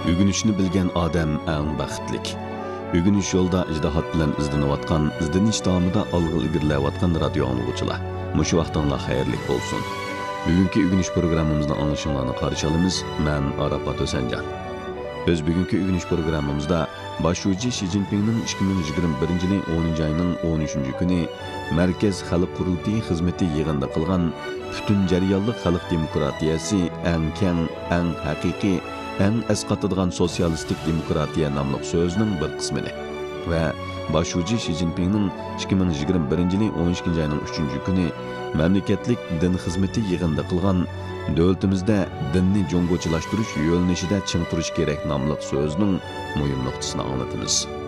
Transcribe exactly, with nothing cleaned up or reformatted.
Ügünüşni bilgen adam eng baxtlik. Ügünüş yolda ijdihat bilan izlanayotgan, izlanish davomida olg'a ilgarilayotgan radio anglag'uchilar. Mushu vaqtinglar xayrlik bo'lsin. Bugungi ügünüş programmamızda anlaşılığını qarşı alımız, mən Arafat Ösencan. Öz bugünkü ügünüş programmamızda başçı Xi Jinping'nin ikki ming yigirma birinchi yilning o'ninchi ayının o'n uchinchi kuni Merkez Xalq Qurultiyi xizmati yig'inida qilgan butun jarayonlik xalq demokratiyasi eng keng, eng haqiqiy, eng asqatadigan sotsialistik demokratiya nomli so'zining bir qismini va başçı Xi Jinping'nin ikki ming yigirma birinchi yilning o'n ikkinchi ayının uchinchi kuni mamlakatlik din xizmati yig'inida qilgan davlatimizda dinni jo'ng'ochilashtirish yo'nalishida ching turish kerak nomli so'zning muhim nuqtasini anglatamiz.